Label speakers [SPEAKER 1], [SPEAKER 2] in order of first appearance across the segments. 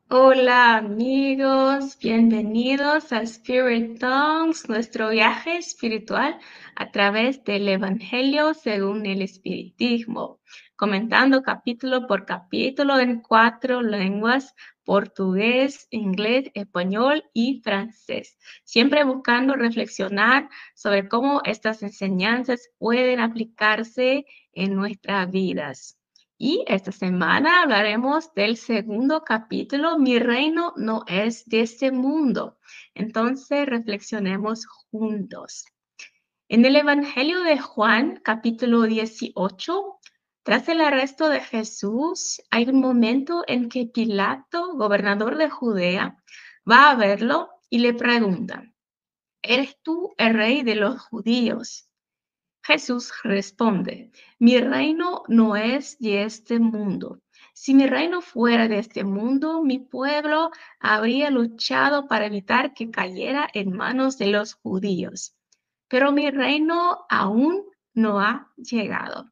[SPEAKER 1] Hola amigos, bienvenidos a Spirit Tongues, nuestro viaje espiritual a través del Evangelio según el Espiritismo, comentando capítulo por capítulo en 4 lenguas: portugués, inglés, español y francés, siempre buscando reflexionar sobre cómo estas enseñanzas pueden aplicarse en nuestras vidas. Y esta semana hablaremos del segundo capítulo: Mi reino no es de este mundo. Entonces reflexionemos juntos. En el Evangelio de Juan, capítulo 18, tras el arresto de Jesús, hay un momento en que Pilato, gobernador de Judea, va a verlo y le pregunta: ¿Eres tú el rey de los judíos? Jesús responde: Mi reino no es de este mundo. Si mi reino fuera de este mundo, mi pueblo habría luchado para evitar que cayera en manos de los judíos. Pero mi reino aún no ha llegado.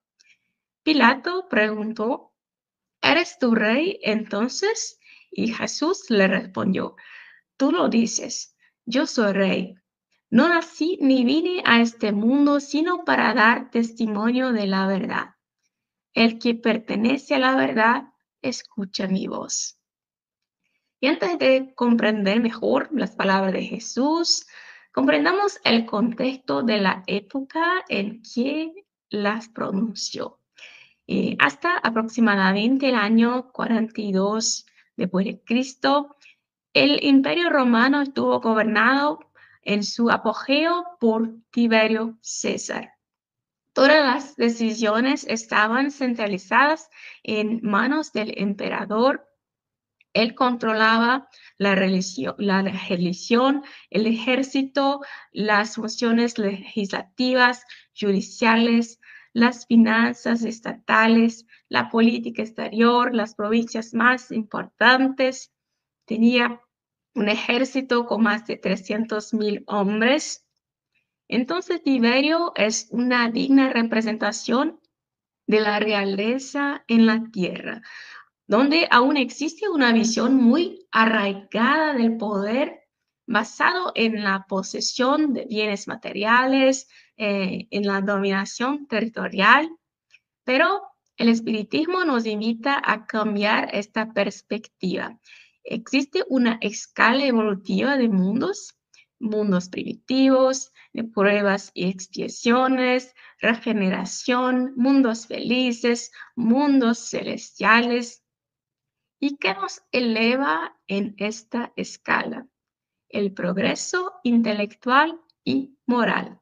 [SPEAKER 1] Pilato preguntó: ¿Eres tu rey entonces? Y Jesús le respondió: Tú lo dices, yo soy rey. No nací ni vine a este mundo sino para dar testimonio de la verdad. El que pertenece a la verdad, escucha mi voz. Y antes de comprender mejor las palabras de Jesús, comprendamos el contexto de la época en que las pronunció. Hasta aproximadamente el año 42 después de Cristo, el Imperio Romano estuvo gobernado en su apogeo por Tiberio César. Todas las decisiones estaban centralizadas en manos del emperador. Él controlaba la religión, el ejército, las funciones legislativas, judiciales, las finanzas estatales, la política exterior, las provincias más importantes. Tenía un ejército con más de 300.000 hombres. Entonces, Tiberio es una digna representación de la realeza en la tierra, donde aún existe una visión muy arraigada del poder basado en la posesión de bienes materiales, en la dominación territorial. Pero el espiritismo nos invita a cambiar esta perspectiva. Existe una escala evolutiva de mundos: mundos primitivos, de pruebas y expiaciones, regeneración, mundos felices, mundos celestiales. ¿Y qué nos eleva en esta escala? El progreso intelectual y moral.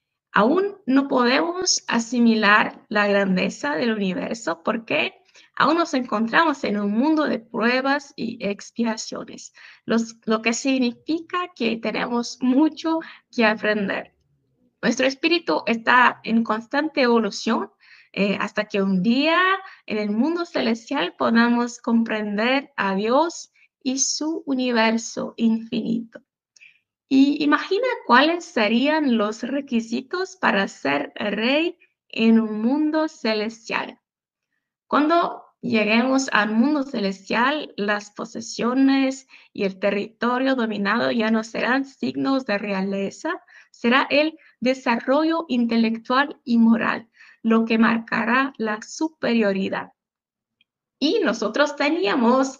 [SPEAKER 1] Aún no podemos asimilar la grandeza del universo porque aún nos encontramos en un mundo de pruebas y expiaciones, lo que significa que tenemos mucho que aprender. Nuestro espíritu está en constante evolución, hasta que un día en el mundo celestial podamos comprender a Dios y su universo infinito. Y imagina cuáles serían los requisitos para ser rey en un mundo celestial. Cuando lleguemos al mundo celestial, las posesiones y el territorio dominado ya no serán signos de realeza, será el desarrollo intelectual y moral lo que marcará la superioridad. Y nosotros teníamos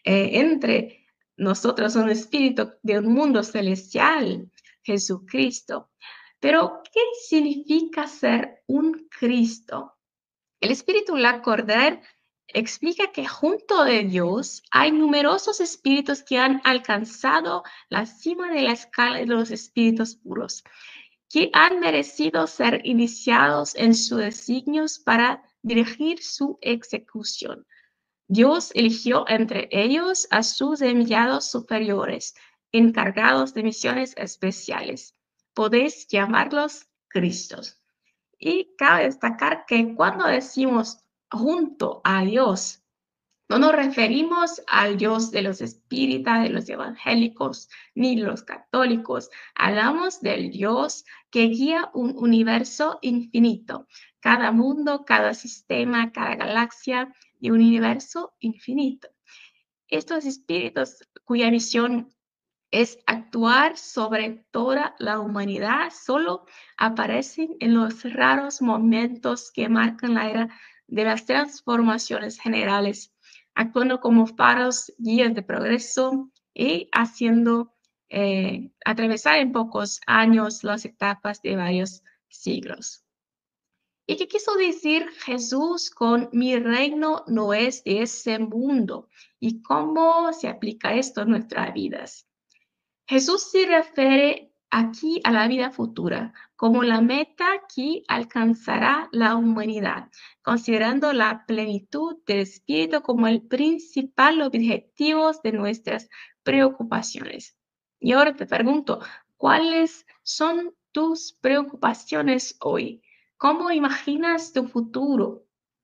[SPEAKER 1] entre nosotros un espíritu de un mundo celestial, Jesucristo. Pero, ¿qué significa ser un Cristo? El espíritu Lacordaire explica que junto de Dios hay numerosos espíritus que han alcanzado la cima de la escala de los espíritus puros, que han merecido ser iniciados en sus designios para dirigir su ejecución. Dios eligió entre ellos a sus enviados superiores, encargados de misiones especiales. Podéis llamarlos Cristos. Y cabe destacar que cuando decimos junto a Dios, no nos referimos al Dios de los espíritas, de los evangélicos, ni los católicos. Hablamos del Dios que guía un universo infinito, cada mundo, cada sistema, cada galaxia y un universo infinito. Estos espíritus cuya misión es actuar sobre toda la humanidad, solo aparecen en los raros momentos que marcan la era de las transformaciones generales, actuando como faros, guías de progreso y haciendo atravesar en pocos años las etapas de varios siglos. ¿Y qué quiso decir Jesús con mi reino no es de ese mundo? ¿Y cómo se aplica esto en nuestras vidas? Jesús se refiere aquí a la vida futura como la meta que alcanzará la humanidad, considerando la plenitud del Espíritu como el principal objetivo de nuestras preocupaciones. Y ahora te pregunto, ¿cuáles son tus preocupaciones hoy? ¿Cómo imaginas tu futuro?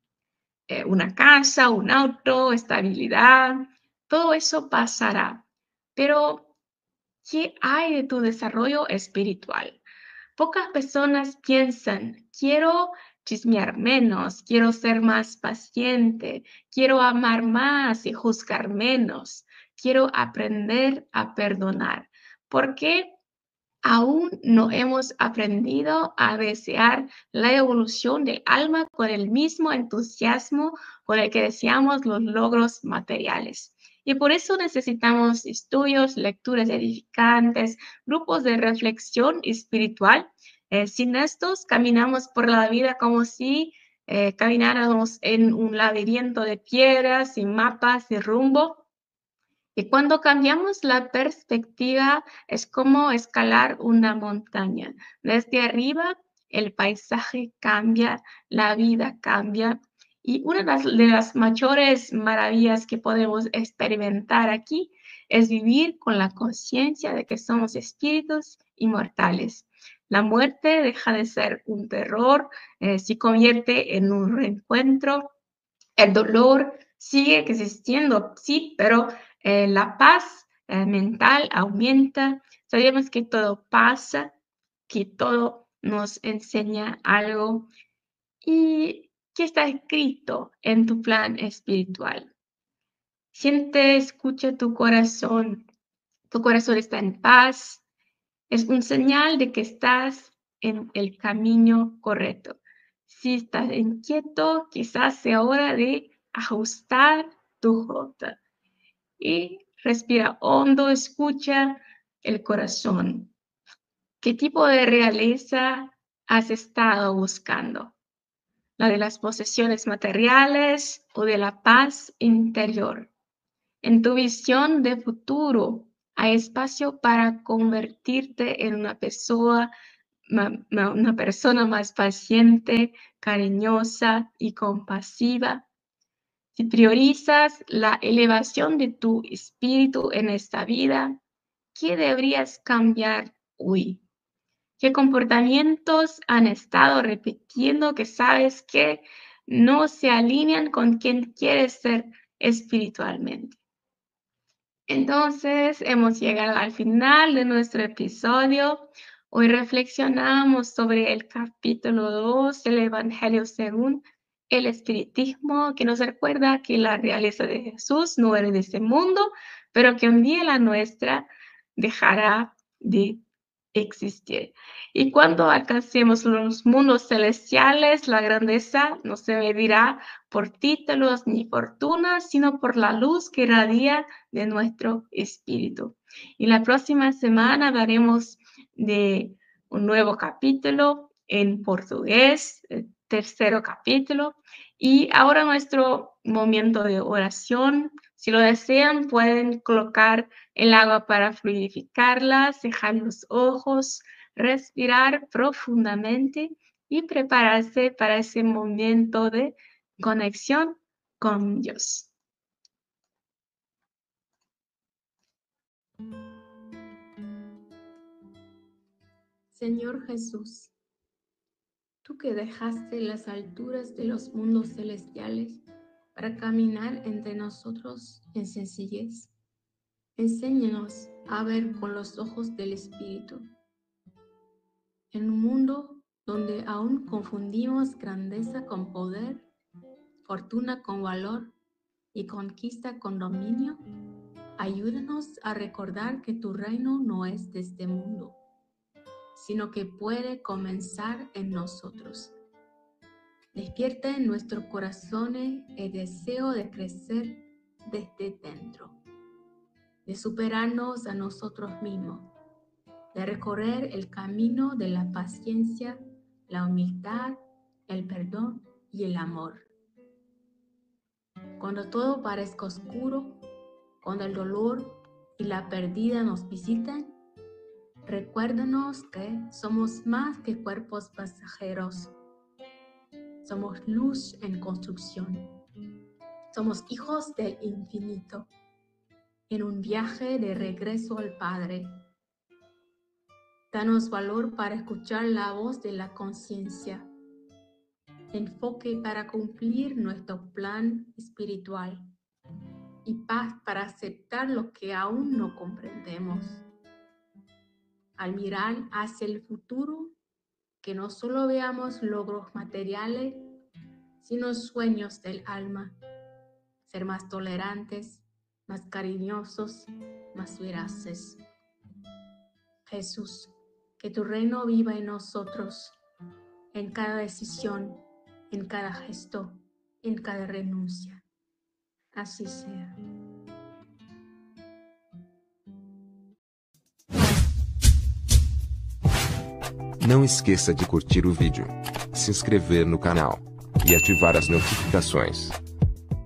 [SPEAKER 1] Una casa, un auto, estabilidad, todo eso pasará. Pero ¿qué hay de tu desarrollo espiritual? Pocas personas piensan, quiero chismear menos, quiero ser más paciente, quiero amar más y juzgar menos, quiero aprender a perdonar. ¿Por qué? Aún no hemos aprendido a desear la evolución del alma con el mismo entusiasmo con el que deseamos los logros materiales. Y por eso necesitamos estudios, lecturas edificantes, grupos de reflexión espiritual. Sin estos, caminamos por la vida como si camináramos en un laberinto de piedras, sin mapas, sin rumbo. Y cuando cambiamos la perspectiva, es como escalar una montaña. Desde arriba, el paisaje cambia, la vida cambia. Y una de las mayores maravillas que podemos experimentar aquí es vivir con la conciencia de que somos espíritus inmortales. La muerte deja de ser un terror, se convierte en un reencuentro. El dolor sigue existiendo, sí, pero la paz mental aumenta. Sabemos que todo pasa, que todo nos enseña algo y que está escrito en tu plan espiritual. Siente, escucha tu corazón está en paz, es un señal de que estás en el camino correcto. Si estás inquieto, quizás sea hora de ajustar tu ruta. Y respira hondo, escucha el corazón. ¿Qué tipo de realeza has estado buscando? ¿La de las posesiones materiales o de la paz interior? En tu visión de futuro, ¿hay espacio para convertirte en una persona más paciente, cariñosa y compasiva? Si priorizas la elevación de tu espíritu en esta vida, ¿qué deberías cambiar hoy? ¿Qué comportamientos han estado repitiendo que sabes que no se alinean con quien quieres ser espiritualmente? Entonces, hemos llegado al final de nuestro episodio. Hoy reflexionamos sobre el capítulo 2 del Evangelio según el Espiritismo, que nos recuerda que la realeza de Jesús no era de este mundo, pero que un día la nuestra dejará de existir. Y cuando alcancemos los mundos celestiales, la grandeza no se medirá por títulos ni fortunas, sino por la luz que irradia de nuestro espíritu. Y la próxima semana hablaremos de un nuevo capítulo en portugués, el tercero capítulo. Y ahora nuestro momento de oración. Si lo desean, pueden colocar el agua para fluidificarla, cejar los ojos, respirar profundamente y prepararse para ese momento de conexión con Dios. Señor Jesús, tú que dejaste las alturas de los mundos celestiales para caminar entre nosotros en sencillez, enséñanos a ver con los ojos del Espíritu. En un mundo donde aún confundimos grandeza con poder, fortuna con valor,
[SPEAKER 2] y conquista con dominio. Ayúdanos a recordar que tu reino no es de este mundo, sino que puede comenzar en nosotros. Despierta en nuestros corazones el deseo de crecer desde dentro, de superarnos a nosotros mismos, de recorrer el camino de la paciencia, la humildad, el perdón y el amor. Cuando todo parezca oscuro, cuando el dolor y la pérdida nos visitan, recuérdanos que somos más que cuerpos pasajeros. Somos luz en construcción. Somos hijos del infinito, en un viaje de regreso al Padre. Danos valor para escuchar la voz de la conciencia, enfoque para cumplir nuestro plan espiritual y paz para aceptar lo que aún no comprendemos. Al mirar hacia el futuro, que no solo veamos logros materiales, sino sueños del alma, ser más tolerantes, más cariñosos, más veraces. Jesús, que tu reino viva en nosotros, en cada decisión, en cada gesto, en cada renuncia. Así sea.
[SPEAKER 3] Não esqueça de curtir o vídeo, se inscrever no canal e ativar as notificações.